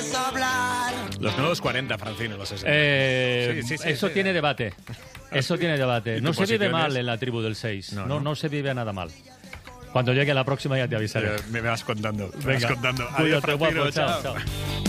quieres hablar. Los nuevos 40, Francino, los 60. Sí, eso tiene debate. Eso tiene debate. No se vive mal es? en la tribu del 6. No. Se vive nada mal. Cuando llegue la próxima ya te avisaré. Me vas contando. Venga, Adiós, cuídate, Francino, guapo. Chao. chao.